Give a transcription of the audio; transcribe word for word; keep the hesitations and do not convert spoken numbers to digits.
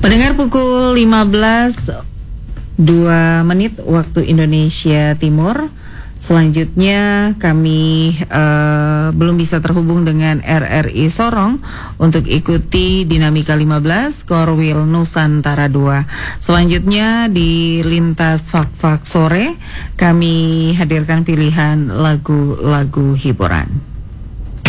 Pendengar, pukul lima belas dua menit waktu Indonesia Timur. Selanjutnya kami uh, belum bisa terhubung dengan R R I Sorong untuk ikuti Dinamika lima belas Korwil Nusantara dua. Selanjutnya di Lintas Fak-Fak Sore kami hadirkan pilihan lagu-lagu hiburan.